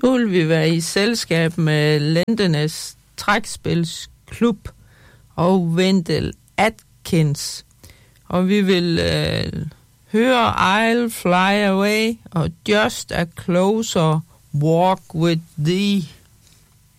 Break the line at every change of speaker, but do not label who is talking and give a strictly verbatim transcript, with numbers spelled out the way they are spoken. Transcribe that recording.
Nu vil vi være i selskab med Lendenes Trækspilsklub og Wendell Atkins. Og vi vil øh, høre I'll Fly Away og Just a Closer Walk with Thee.